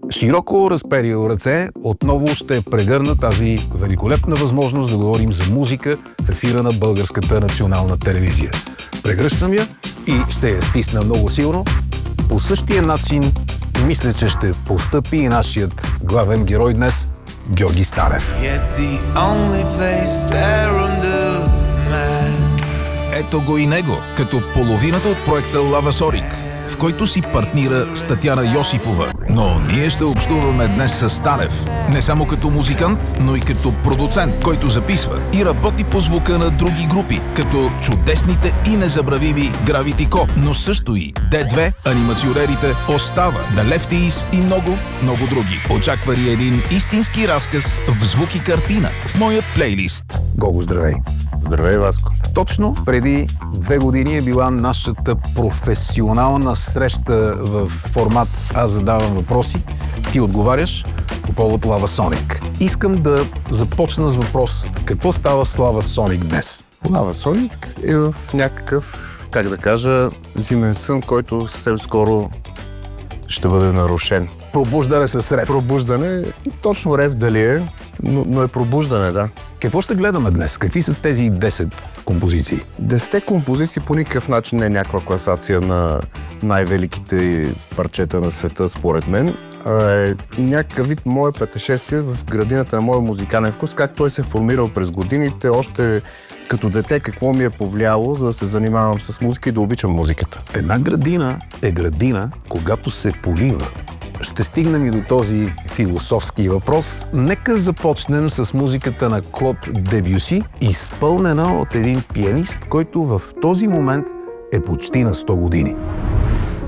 Широко разперил ръце, отново ще прегърна тази великолепна възможност да говорим за музика в ефира на Българската национална телевизия. Прегръщам я и ще я стисна много силно. По същия начин мисля, че ще постъпи и нашият главен герой днес, Георги Станев. Ето го и него, като половината от проекта Лава Сорик, в който си партнира с Татяна Йосифова. Но ние ще общуваме днес с Станев. Не само като музикант, но и като продуцент, който записва и работи по звука на други групи, като чудесните и незабравими Gravity Co, но също и D2, анимационерите, Остава, The Lefties и много, много други. Очаква ли един истински разказ в звук и картина в моят плейлист? Гого, здравей! Здравей, Васко! Точно преди 2 години е била нашата професионална среща в формат Аз задавам въпроси, ти отговаряш по повод Лава Соник. Искам да започна с въпрос. Какво става с Лава Соник днес? Лава Соник е в някакъв, как да кажа, зимен сън, който съвсем скоро ще бъде нарушен. Пробуждане с рев. Пробуждане, точно рев дали е, но е пробуждане, да. Какво ще гледаме днес? Какви са тези 10 композиции? 10 композиции по никакъв начин не е някаква класация на най-великите парчета на света, според мен. Е някакъв вид мое пътешествие в градината на моя музикален вкус, как той се е формирал през годините, още като дете, какво ми е повлияло, за да се занимавам с музика и да обичам музиката. Една градина е градина, когато се полива. Ще стигнем и до този философски въпрос. Нека започнем с музиката на Клод Дебюси, изпълнена от един пианист, който в този момент е почти на 100 години.